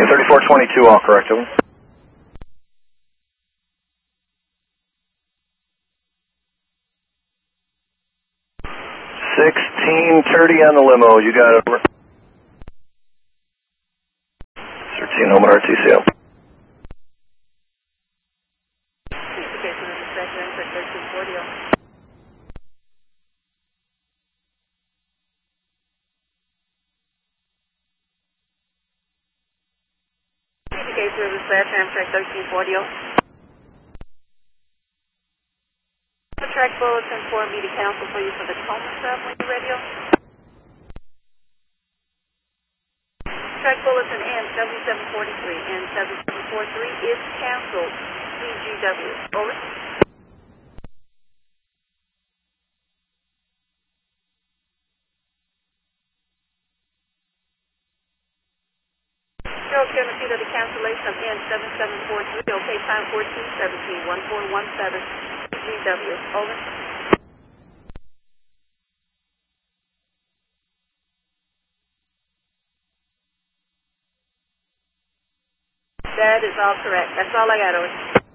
3422, all correct, over. 1630 on the limo, you got it, over. 13 home at RTCO. Indicates service fast Amtrak 1340. The track bulletin for me to cancel for you for the Tacoma stop when you're ready. Track bulletin N7743 and 7743 is canceled. CGW. Over. Gerald Chairman, see that the cancellation of N7743, okay, time 1417, 1417, CGW. Over. That is all correct. That's all I got, over.